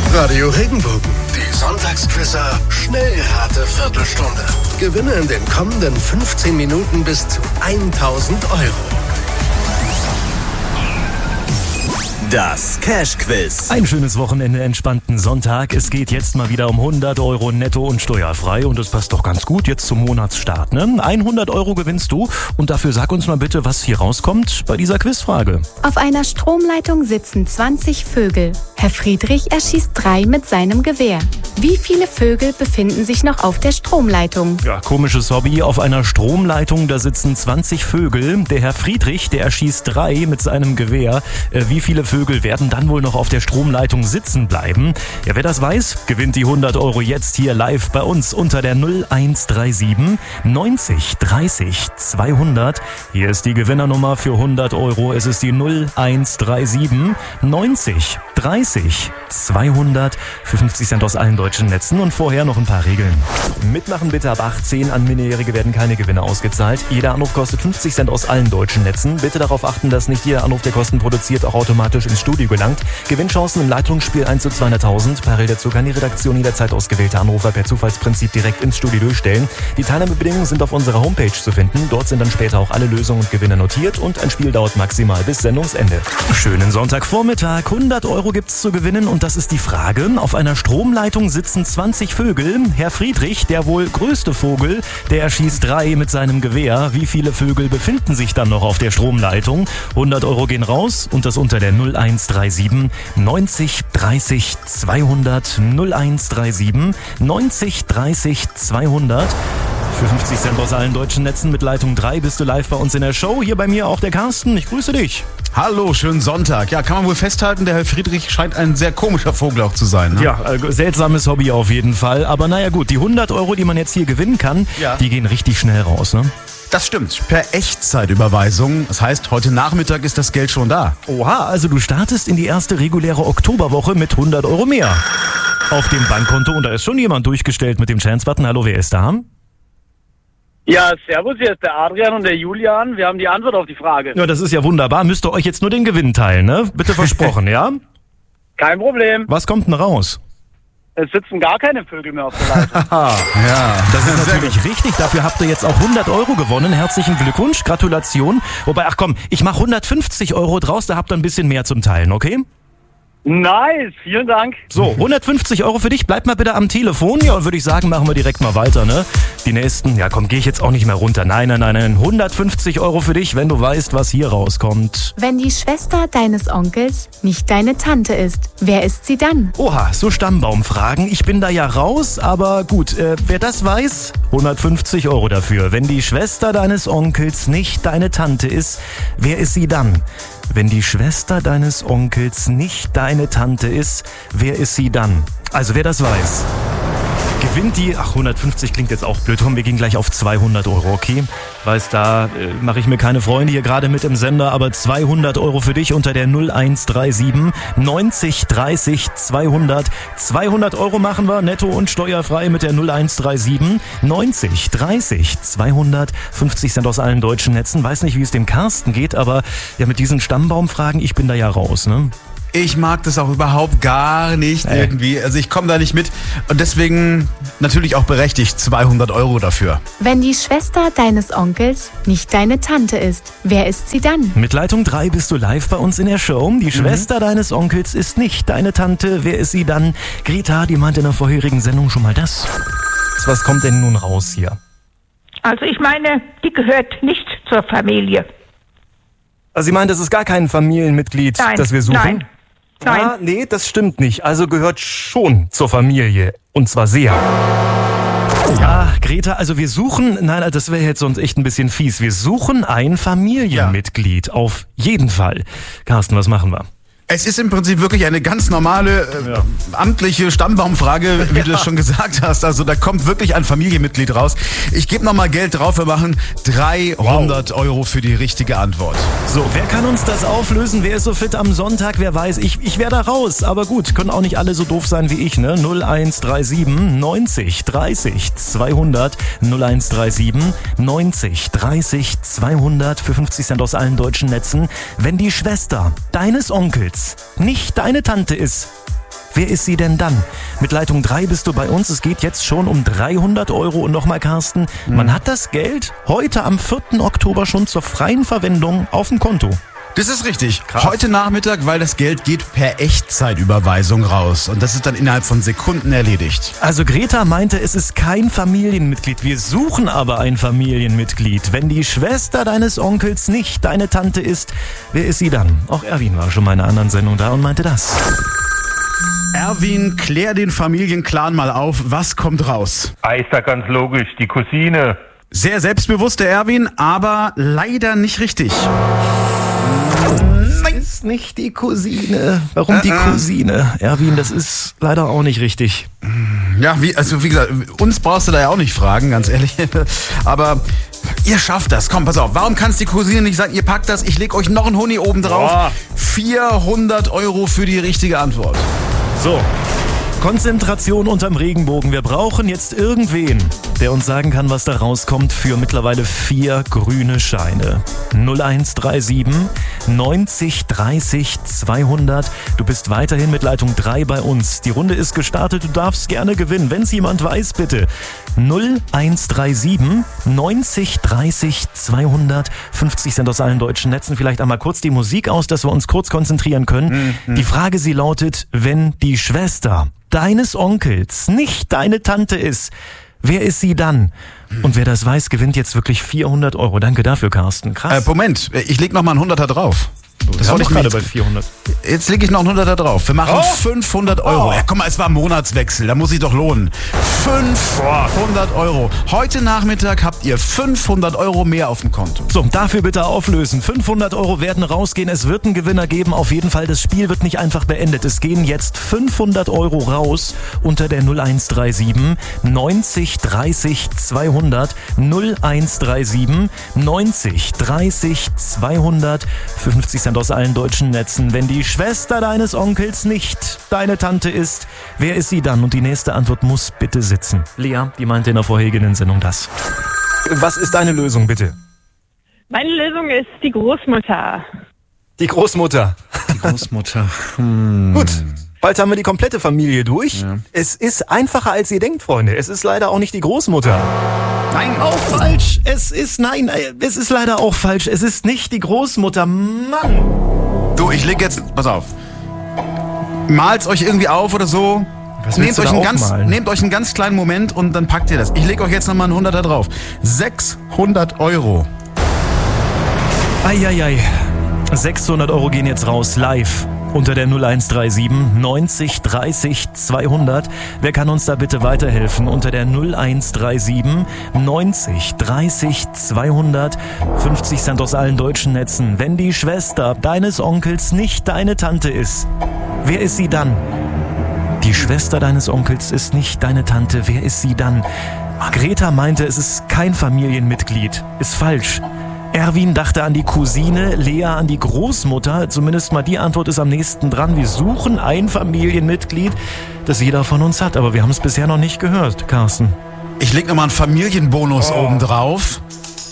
Radio Regenbogen. Die Sonntagsquizzer Schnellrate Viertelstunde. Gewinne in den kommenden 15 Minuten bis zu 1.000 Euro. Das Cash-Quiz. Ein schönes Wochenende, entspannten Sonntag. Es geht jetzt mal wieder um 100 Euro netto und steuerfrei. Und das passt doch ganz gut jetzt zum Monatsstart, ne? 100 Euro gewinnst du. Und dafür sag uns mal bitte, was hier rauskommt bei dieser Quizfrage. Auf einer Stromleitung sitzen 20 Vögel. Herr Friedrich erschießt 3 mit seinem Gewehr. Wie viele Vögel befinden sich noch auf der Stromleitung? Ja, komisches Hobby. Auf einer Stromleitung, da sitzen 20 Vögel. Der Herr Friedrich, der erschießt 3 mit seinem Gewehr. Wie viele Vögel werden dann wohl noch auf der Stromleitung sitzen bleiben? Ja, wer das weiß, gewinnt die 100 Euro jetzt hier live bei uns unter der 0137 90 30 200. Hier ist die Gewinnernummer für 100 Euro. Es ist die 0137 90 30 200 für 50 Cent aus allen deutschen Netzen. Und vorher noch ein paar Regeln. Mitmachen bitte ab 18. An Minderjährige werden keine Gewinne ausgezahlt. Jeder Anruf kostet 50 Cent aus allen deutschen Netzen. Bitte darauf achten, dass nicht jeder Anruf, der Kosten produziert, auch automatisch ins Studio gelangt. Gewinnchancen im Leitungsspiel 1 zu 200.000. Parallel dazu kann die Redaktion jederzeit ausgewählte Anrufer per Zufallsprinzip direkt ins Studio durchstellen. Die Teilnahmebedingungen sind auf unserer Homepage zu finden. Dort sind dann später auch alle Lösungen und Gewinne notiert und ein Spiel dauert maximal bis Sendungsende. Schönen Sonntagvormittag. 100 Euro gibt's zu gewinnen und das ist die Frage. Auf einer Stromleitung sitzen 20 Vögel. Herr Friedrich, der wohl größte Vogel, der erschießt 3 mit seinem Gewehr. Wie viele Vögel befinden sich dann noch auf der Stromleitung? 100 Euro gehen raus und das unter der 0137 90 30 200 0137 90 30 200. Für 50 Cent aus allen deutschen Netzen mit Leitung 3 bist du live bei uns in der Show. Hier bei mir auch der Carsten. Ich grüße dich. Hallo, schönen Sonntag. Ja, kann man wohl festhalten, der Herr Friedrich scheint ein sehr komischer Vogel auch zu sein, ne? Ja, seltsames Hobby auf jeden Fall. Aber naja gut, die 100 Euro, die man jetzt hier gewinnen kann, die gehen richtig schnell raus, ne? Das stimmt, per Echtzeitüberweisung. Das heißt, heute Nachmittag ist das Geld schon da. Oha, also du startest in die erste reguläre Oktoberwoche mit 100 Euro mehr auf dem Bankkonto. Und da ist schon jemand durchgestellt mit dem Chance-Button. Hallo, wer ist da? Ja, servus, hier ist der Adrian und der Julian. Wir haben die Antwort auf die Frage. Ja, das ist ja wunderbar. Müsst ihr euch jetzt nur den Gewinn teilen, ne? Bitte versprochen, ja? Kein Problem. Was kommt denn raus? Es sitzen gar keine Vögel mehr auf der Leitung. Ja, das ist natürlich richtig. Dafür habt ihr jetzt auch 100 Euro gewonnen. Herzlichen Glückwunsch, Gratulation. Wobei, ach komm, ich mache 150 Euro draus, da habt ihr ein bisschen mehr zum Teilen, okay? Nice, vielen Dank. So, 150 Euro für dich. Bleib mal bitte am Telefon. Ja, und würde ich sagen, machen wir direkt mal weiter, ne? Die nächsten, ja komm, gehe ich jetzt auch nicht mehr runter. Nein. 150 Euro für dich, wenn du weißt, was hier rauskommt. Wenn die Schwester deines Onkels nicht deine Tante ist, wer ist sie dann? Oha, so Stammbaumfragen. Ich bin da ja raus, aber gut, wer das weiß, 150 Euro dafür. Wenn die Schwester deines Onkels nicht deine Tante ist, wer ist sie dann? Wenn die Schwester deines Onkels nicht deine Tante ist, wer ist sie dann? Also wer das weiß, gewinnt die... Ach, 150 klingt jetzt auch blöd. Komm, wir gehen gleich auf 200 Euro, okay? Weiß, da mache ich mir keine Freunde hier gerade mit im Sender, aber 200 Euro für dich unter der 0137 90 30 200. 200 Euro machen wir, netto und steuerfrei mit der 0137 90 30 200. 50 Cent aus allen deutschen Netzen. Weiß nicht, wie es dem Carsten geht, aber ja, mit diesen Stammbaumfragen, ich bin da ja raus, ne? Ich mag das auch überhaupt gar nicht irgendwie. Also ich komme da nicht mit. Und deswegen natürlich auch berechtigt 200 Euro dafür. Wenn die Schwester deines Onkels nicht deine Tante ist, wer ist sie dann? Mit Leitung 3 bist du live bei uns in der Show. Die Schwester deines Onkels ist nicht deine Tante. Wer ist sie dann? Greta, die meinte in der vorherigen Sendung schon mal das. Was kommt denn nun raus hier? Also ich meine, die gehört nicht zur Familie. Also sie meint, das ist gar kein Familienmitglied, das wir suchen? Nein. Ah, nee, das stimmt nicht. Also gehört schon zur Familie. Und zwar sehr. Ja, Greta, also wir suchen, nein, das wäre jetzt sonst echt ein bisschen fies. Wir suchen ein Familienmitglied, auf jeden Fall. Carsten, was machen wir? Es ist im Prinzip wirklich eine ganz normale, amtliche Stammbaumfrage, wie du es schon gesagt hast. Also da kommt wirklich ein Familienmitglied raus. Ich gebe nochmal Geld drauf. Wir machen 300 Euro für die richtige Antwort. So, wer kann uns das auflösen? Wer ist so fit am Sonntag? Wer weiß, ich wäre da raus. Aber gut, können auch nicht alle so doof sein wie ich, ne? 0137 90 30 200 0137 90 30 200 für 50 Cent aus allen deutschen Netzen. Wenn die Schwester deines Onkels nicht deine Tante ist, wer ist sie denn dann? Mit Leitung 3 bist du bei uns. Es geht jetzt schon um 300 Euro. Und nochmal, Carsten, man hat das Geld heute am 4. Oktober schon zur freien Verwendung auf dem Konto. Das ist richtig. Krass. Heute Nachmittag, weil das Geld geht per Echtzeitüberweisung raus. Und das ist dann innerhalb von Sekunden erledigt. Also Greta meinte, es ist kein Familienmitglied. Wir suchen aber ein Familienmitglied. Wenn die Schwester deines Onkels nicht deine Tante ist, wer ist sie dann? Auch Erwin war schon mal in einer anderen Sendung da und meinte das. Erwin, klär den Familienclan mal auf. Was kommt raus? Ist da ganz logisch, die Cousine. Sehr selbstbewusst, der Erwin, aber leider nicht richtig. Ist nicht die Cousine. Warum die Cousine? Erwin, das ist leider auch nicht richtig. Ja, wie gesagt, uns brauchst du da ja auch nicht fragen, ganz ehrlich. Aber ihr schafft das. Komm, pass auf. Warum kann es die Cousine nicht sein? Ihr packt das. Ich leg euch noch einen Huni oben drauf. Boah. 400 Euro für die richtige Antwort. So. Konzentration unterm Regenbogen. Wir brauchen jetzt irgendwen, der uns sagen kann, was da rauskommt für mittlerweile 4 grüne Scheine. 0137 90 30 200. Du bist weiterhin mit Leitung 3 bei uns. Die Runde ist gestartet. Du darfst gerne gewinnen. Wenn es jemand weiß, bitte. 0137 90 30 200. 50 Cent aus allen deutschen Netzen. Vielleicht einmal kurz die Musik aus, dass wir uns kurz konzentrieren können. Die Frage, sie lautet, wenn die Schwester deines Onkels nicht deine Tante ist, wer ist sie dann? Und wer das weiß, gewinnt jetzt wirklich 400 Euro. Danke dafür, Carsten. Krass. Moment, ich leg noch mal einen 100er drauf. Das wollte ich gerade bei 400. Jetzt lege ich noch einen 100er drauf. Wir machen 500 Euro. Ja, guck mal, es war Monatswechsel, da muss sich doch lohnen. 500 Euro. Heute Nachmittag habt ihr 500 Euro mehr auf dem Konto. So, dafür bitte auflösen. 500 Euro werden rausgehen. Es wird einen Gewinner geben. Auf jeden Fall, das Spiel wird nicht einfach beendet. Es gehen jetzt 500 Euro raus unter der 0137 90 30 200. 0137 90 30 200. 50 Cent aus allen deutschen Netzen. Wenn die Schwester deines Onkels nicht deine Tante ist, wer ist sie dann? Und die nächste Antwort muss bitte sitzen. Lea, die meinte in der vorherigen Sendung das. Was ist deine Lösung, bitte? Meine Lösung ist die Großmutter. Die Großmutter. Die Großmutter. Gut. Bald haben wir die komplette Familie durch. Ja. Es ist einfacher, als ihr denkt, Freunde. Es ist leider auch nicht die Großmutter. Nein. Auch falsch. Es ist leider auch falsch. Es ist nicht die Großmutter. Mann. Du, ich leg jetzt, pass auf. Malt's euch irgendwie auf oder so. Nehmt euch einen ganz kleinen Moment und dann packt ihr das. Ich leg euch jetzt nochmal einen 100er drauf. 600 Euro. Eieiei. 600 Euro gehen jetzt raus, live. Unter der 0137 90 30 200. Wer kann uns da bitte weiterhelfen? Unter der 0137 90 30 200. 50 Cent aus allen deutschen Netzen. Wenn die Schwester deines Onkels nicht deine Tante ist, wer ist sie dann? Die Schwester deines Onkels ist nicht deine Tante. Wer ist sie dann? Greta meinte, es ist kein Familienmitglied. Ist falsch. Erwin dachte an die Cousine, Lea an die Großmutter. Zumindest mal die Antwort ist am nächsten dran. Wir suchen ein Familienmitglied, das jeder von uns hat. Aber wir haben es bisher noch nicht gehört, Carsten. Ich leg nochmal einen Familienbonus oben drauf.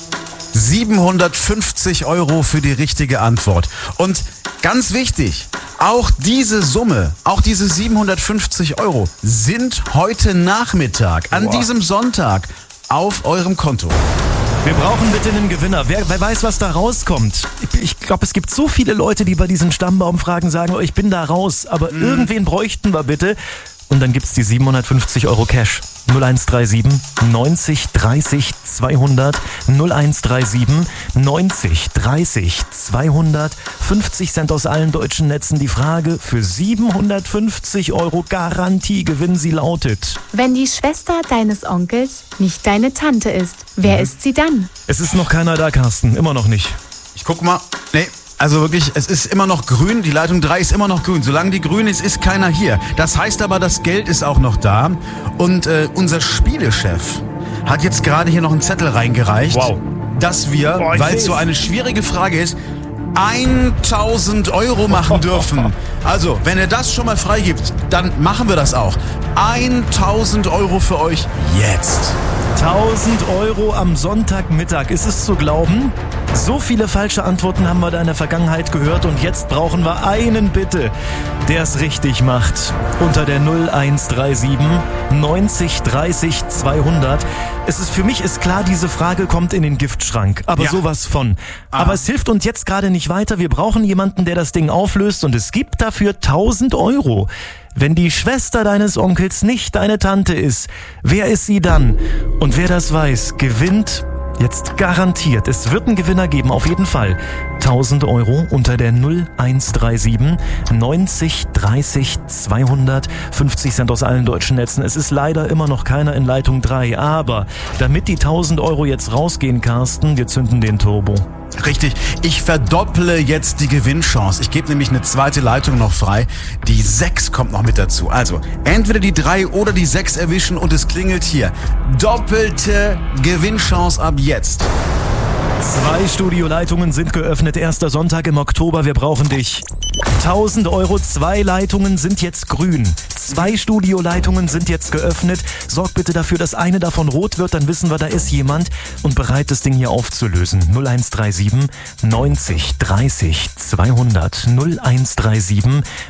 750 Euro für die richtige Antwort. Und ganz wichtig, auch diese Summe, auch diese 750 Euro sind heute Nachmittag, an diesem Sonntag, auf eurem Konto. Wir brauchen bitte einen Gewinner. Wer weiß, was da rauskommt. Ich glaube, es gibt so viele Leute, die bei diesen Stammbaumfragen sagen, oh, ich bin da raus. Aber irgendwen bräuchten wir bitte. Und dann gibt's die 750 Euro Cash. 0137 90 30 200. 0137 90 30 200. 50 Cent aus allen deutschen Netzen. Die Frage für 750 Euro Garantiegewinn, sie lautet: Wenn die Schwester deines Onkels nicht deine Tante ist, wer ist sie dann? Es ist noch keiner da, Carsten. Immer noch nicht. Ich guck mal. Nee. Also wirklich, es ist immer noch grün, die Leitung 3 ist immer noch grün. Solange die grün ist keiner hier. Das heißt aber, das Geld ist auch noch da. Und unser Spielechef hat jetzt gerade hier noch einen Zettel reingereicht, dass wir, weil es so eine schwierige Frage ist, 1000 Euro machen dürfen. Also, wenn er das schon mal freigibt, dann machen wir das auch. 1000 Euro für euch jetzt. 1000 Euro am Sonntagmittag. Ist es zu glauben? So viele falsche Antworten haben wir da in der Vergangenheit gehört und jetzt brauchen wir einen bitte, der es richtig macht. Unter der 0137 90 30 200. Für mich ist klar, diese Frage kommt in den Giftschrank, aber sowas von. Aber es hilft uns jetzt gerade nicht weiter. Wir brauchen jemanden, der das Ding auflöst und es gibt dafür 1000 Euro. Wenn die Schwester deines Onkels nicht deine Tante ist, wer ist sie dann? Und wer das weiß, gewinnt jetzt garantiert. Es wird einen Gewinner geben, auf jeden Fall. 1000 Euro unter der 0137 90 30 200. 50 Cent aus allen deutschen Netzen. Es ist leider immer noch keiner in Leitung 3. Aber damit die 1000 Euro jetzt rausgehen, Carsten, wir zünden den Turbo. Richtig, ich verdopple jetzt die Gewinnchance. Ich gebe nämlich eine zweite Leitung noch frei. Die 6 kommt noch mit dazu. Also entweder die 3 oder die 6 erwischen und es klingelt hier. Doppelte Gewinnchance ab jetzt. 2 Studioleitungen sind geöffnet. Erster Sonntag im Oktober. Wir brauchen dich. 1000 Euro, 2 Leitungen sind jetzt grün. 2 Studioleitungen sind jetzt geöffnet. Sorg bitte dafür, dass eine davon rot wird, dann wissen wir, da ist jemand und bereit, das Ding hier aufzulösen. 0137 90 30 200. 0137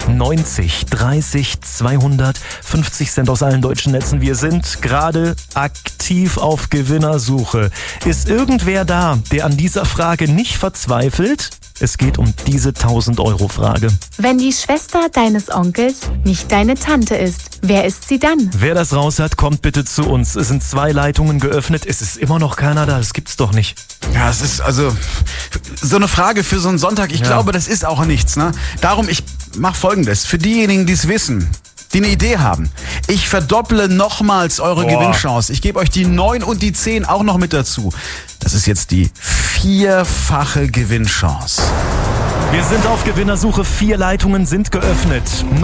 90 30 200. 50 Cent aus allen deutschen Netzen. Wir sind gerade aktiv auf Gewinnersuche. Ist irgendwer da, der an dieser Frage nicht verzweifelt? Es geht um diese 1000 Euro Frage. Wenn die Schwester deines Onkels nicht deine Tante ist, wer ist sie dann? Wer das raus hat, kommt bitte zu uns. Es sind 2 Leitungen geöffnet. Es ist immer noch keiner da. Das gibt's doch nicht. Ja, es ist also so eine Frage für so einen Sonntag. Ich glaube, das ist auch nichts, ne? Darum, ich mach Folgendes. Für diejenigen, die es wissen, die eine Idee haben. Ich verdopple nochmals eure Gewinnchance. Ich gebe euch die 9 und die 10 auch noch mit dazu. Das ist jetzt die 4-fache Gewinnchance. Wir sind auf Gewinnersuche. 4 Leitungen sind geöffnet.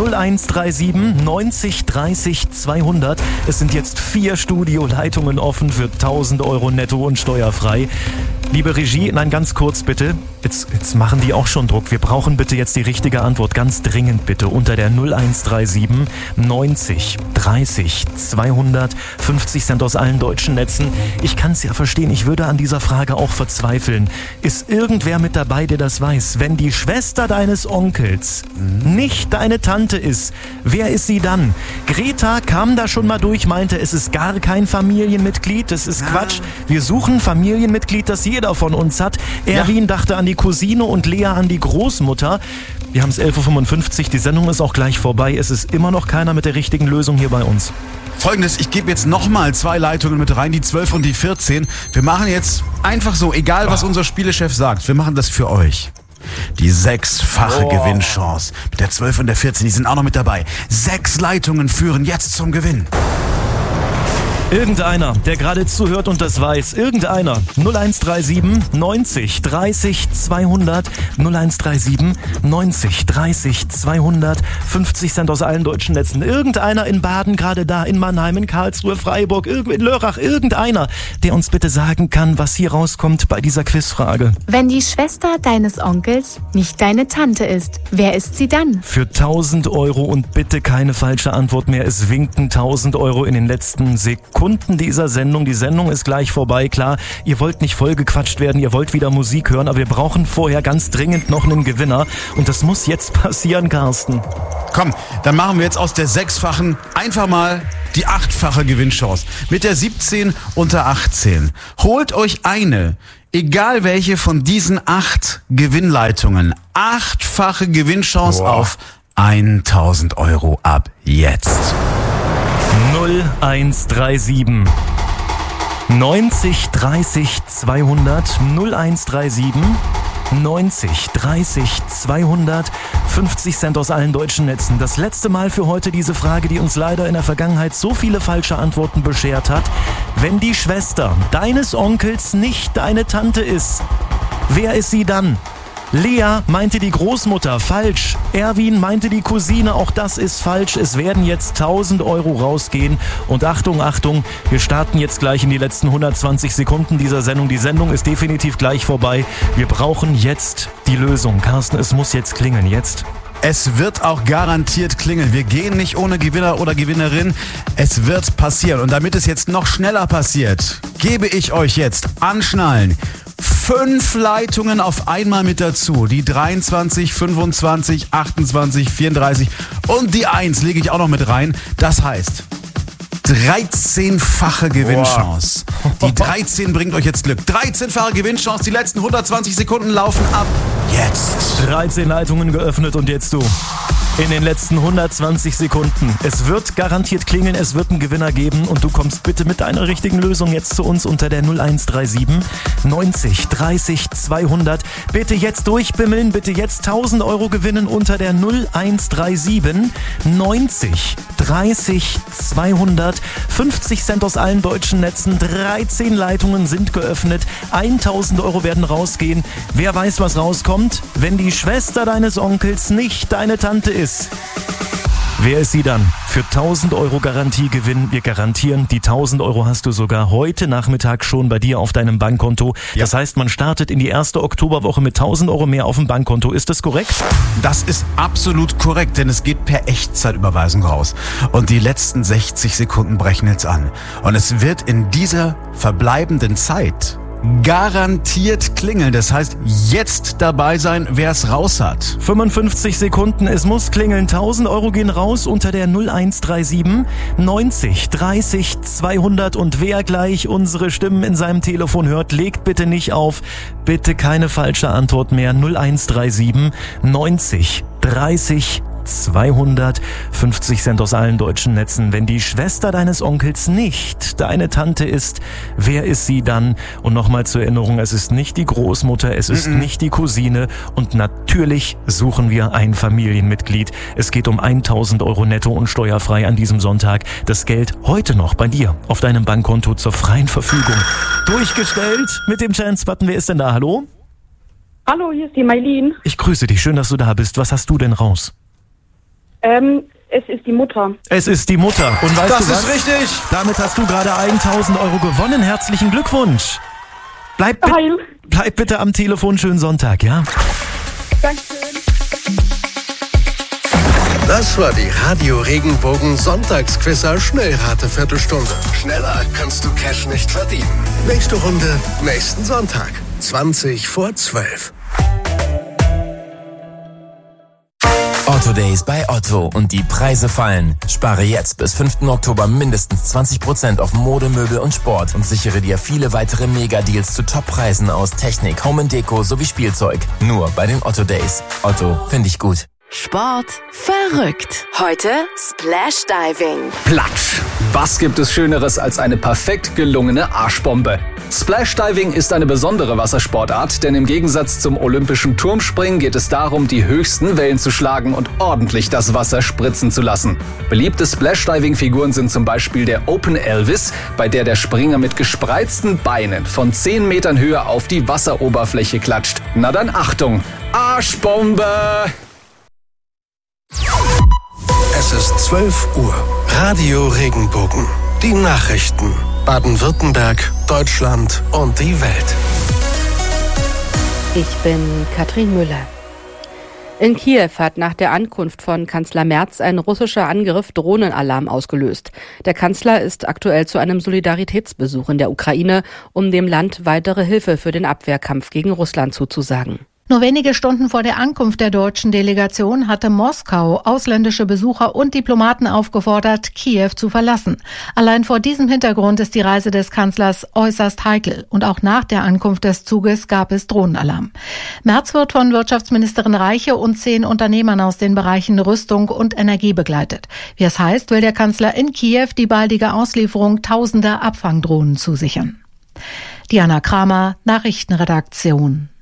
0137 90 30 200. Es sind jetzt 4 Studioleitungen offen für 1000 Euro netto und steuerfrei. Liebe Regie, nein, ganz kurz bitte. Jetzt machen die auch schon Druck. Wir brauchen bitte jetzt die richtige Antwort. Ganz dringend bitte. Unter der 0137 90 30 200. 50 Cent aus allen deutschen Netzen. Ich kann es ja verstehen. Ich würde an dieser Frage auch verzweifeln. Ist irgendwer mit dabei, der das weiß? Wenn die Schwester deines Onkels nicht deine Tante ist, wer ist sie dann? Greta kam da schon mal durch, meinte, es ist gar kein Familienmitglied. Das ist Quatsch. Wir suchen Familienmitglied, das jeder von uns hat. Erwin dachte an die Cousine und Lea an die Großmutter. Wir haben es 11.55 Uhr, die Sendung ist auch gleich vorbei. Es ist immer noch keiner mit der richtigen Lösung hier bei uns. Folgendes, ich gebe jetzt nochmal 2 Leitungen mit rein, die 12 und die 14. Wir machen jetzt einfach so, egal was unser Spielechef sagt, wir machen das für euch. Die 6-fache Gewinnchance mit der 12 und der 14, die sind auch noch mit dabei. 6 Leitungen führen jetzt zum Gewinn. Irgendeiner, der gerade zuhört und das weiß, irgendeiner, 0137 90 30 200, 0137 90 30 200, 50 Cent aus allen deutschen Netzen, irgendeiner in Baden gerade da, in Mannheim, in Karlsruhe, Freiburg, in Lörrach, irgendeiner, der uns bitte sagen kann, was hier rauskommt bei dieser Quizfrage. Wenn die Schwester deines Onkels nicht deine Tante ist, wer ist sie dann? Für 1000 Euro und bitte keine falsche Antwort mehr, es winken 1000 Euro in den letzten Sekunden dieser Sendung. Die Sendung ist gleich vorbei, klar. Ihr wollt nicht vollgequatscht werden, ihr wollt wieder Musik hören, aber wir brauchen vorher ganz dringend noch einen Gewinner. Und das muss jetzt passieren, Carsten. Komm, dann machen wir jetzt aus der 6-fachen einfach mal die 8-fache Gewinnchance. Mit der 17 unter 18. Holt euch eine, egal welche von diesen 8 Gewinnleitungen. 8-fache Gewinnchance auf 1000 Euro ab jetzt. 0137 90 30 200 0137 90 30 200 50 Cent aus allen deutschen Netzen. Das letzte Mal für heute diese Frage, die uns leider in der Vergangenheit so viele falsche Antworten beschert hat. Wenn die Schwester deines Onkels nicht deine Tante ist, wer ist sie dann? Lea meinte die Großmutter, falsch. Erwin meinte die Cousine, auch das ist falsch. Es werden jetzt 1000 Euro rausgehen. Und Achtung, Achtung, wir starten jetzt gleich in die letzten 120 Sekunden dieser Sendung. Die Sendung ist definitiv gleich vorbei. Wir brauchen jetzt die Lösung. Carsten, es muss jetzt klingeln, jetzt. Es wird auch garantiert klingeln. Wir gehen nicht ohne Gewinner oder Gewinnerin. Es wird passieren. Und damit es jetzt noch schneller passiert, gebe ich euch jetzt anschnallen 5 Leitungen auf einmal mit dazu. Die 23, 25, 28, 34 und die 1 lege ich auch noch mit rein. Das heißt 13-fache Gewinnchance. Die 13 bringt euch jetzt Glück. 13-fache Gewinnchance. Die letzten 120 Sekunden laufen ab jetzt. 13 Leitungen geöffnet und jetzt du. In den letzten 120 Sekunden. Es wird garantiert klingeln, es wird einen Gewinner geben und du kommst bitte mit deiner richtigen Lösung jetzt zu uns unter der 0137 90 30 200. Bitte jetzt durchbimmeln, bitte jetzt 1000 Euro gewinnen unter der 0137 90 30 200. 50 Cent aus allen deutschen Netzen, 13 Leitungen sind geöffnet, 1000 Euro werden rausgehen. Wer weiß, was rauskommt? Wenn die Schwester deines Onkels nicht deine Tante ist. Wer ist sie dann? Für 1000 Euro Garantiegewinn. Wir garantieren, die 1000 Euro hast du sogar heute Nachmittag schon bei dir auf deinem Bankkonto. Ja. Das heißt, man startet in die erste Oktoberwoche mit 1000 Euro mehr auf dem Bankkonto. Ist das korrekt? Das ist absolut korrekt, denn es geht per Echtzeitüberweisung raus. Und die letzten 60 Sekunden brechen jetzt an. Und es wird in dieser verbleibenden Zeit garantiert klingeln. Das heißt, jetzt dabei sein, wer es raus hat. 55 Sekunden, es muss klingeln. 1000 Euro gehen raus unter der 0137 90 30 200. Und wer gleich unsere Stimmen in seinem Telefon hört, legt bitte nicht auf. Bitte keine falsche Antwort mehr. 0137 90 30 200, 50 Cent aus allen deutschen Netzen. Wenn die Schwester deines Onkels nicht deine Tante ist, wer ist sie dann? Und nochmal zur Erinnerung, es ist nicht die Großmutter, es ist nicht die Cousine und natürlich suchen wir ein Familienmitglied. Es geht um 1000 Euro netto und steuerfrei an diesem Sonntag. Das Geld heute noch bei dir auf deinem Bankkonto zur freien Verfügung. Durchgestellt mit dem Chance-Button. Wer ist denn da? Hallo? Hallo, hier ist die Mailin. Ich grüße dich, schön, dass du da bist. Was hast du denn raus? Es ist die Mutter. Es ist die Mutter. Und weißt du was? Das ist richtig. Damit hast du gerade 1000 Euro gewonnen. Herzlichen Glückwunsch. Bleib bitte am Telefon. Schönen Sonntag, ja? Dankeschön. Das war die Radio Regenbogen Sonntagsquizzer Schnellrate-Viertelstunde. Schneller kannst du Cash nicht verdienen. Nächste Runde, nächsten Sonntag. 20 vor 12. Otto Days bei Otto und die Preise fallen. Spare jetzt bis 5. Oktober mindestens 20% auf Mode, Möbel und Sport und sichere dir viele weitere Mega-Deals zu Top-Preisen aus Technik, Home & Deko sowie Spielzeug. Nur bei den Otto Days. Otto, finde ich gut. Sport verrückt. Heute Splash Diving. Platsch! Was gibt es Schöneres als eine perfekt gelungene Arschbombe? Splash Diving ist eine besondere Wassersportart, denn im Gegensatz zum olympischen Turmspringen geht es darum, die höchsten Wellen zu schlagen und ordentlich das Wasser spritzen zu lassen. Beliebte Splash Diving Figuren sind zum Beispiel der Open Elvis, bei der Springer mit gespreizten Beinen von 10 Metern Höhe auf die Wasseroberfläche klatscht. Na dann Achtung! Arschbombe! Es ist 12 Uhr. Radio Regenbogen. Die Nachrichten. Baden-Württemberg, Deutschland und die Welt. Ich bin Katrin Müller. In Kiew hat nach der Ankunft von Kanzler Merz ein russischer Angriff Drohnenalarm ausgelöst. Der Kanzler ist aktuell zu einem Solidaritätsbesuch in der Ukraine, um dem Land weitere Hilfe für den Abwehrkampf gegen Russland zuzusagen. Nur wenige Stunden vor der Ankunft der deutschen Delegation hatte Moskau ausländische Besucher und Diplomaten aufgefordert, Kiew zu verlassen. Allein vor diesem Hintergrund ist die Reise des Kanzlers äußerst heikel. Und auch nach der Ankunft des Zuges gab es Drohnenalarm. Merz wird von Wirtschaftsministerin Reiche und 10 Unternehmern aus den Bereichen Rüstung und Energie begleitet. Wie es heißt, will der Kanzler in Kiew die baldige Auslieferung tausender Abfangdrohnen zusichern. Diana Kramer, Nachrichtenredaktion.